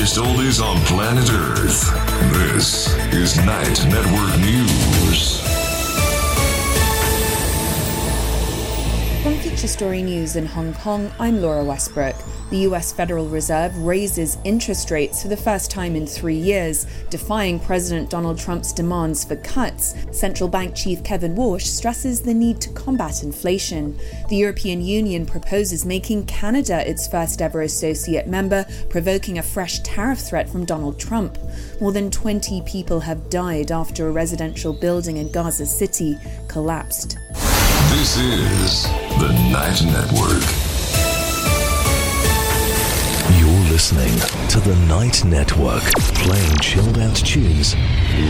biggest oldies on planet Earth. This is Night Network News. From Feature Story News in Hong Kong, I'm Laura Westbrook. The US Federal Reserve raises interest rates for the first time in 3 years, defying President Donald Trump's demands for cuts. Central Bank Chief Kevin Warsh stresses the need to combat inflation. The European Union proposes making Canada its first ever associate member, provoking a fresh tariff threat from Donald Trump. More than 20 people have died after a residential building in Gaza City collapsed. This is the Night Network. You're listening to the Night Network, playing chilled out tunes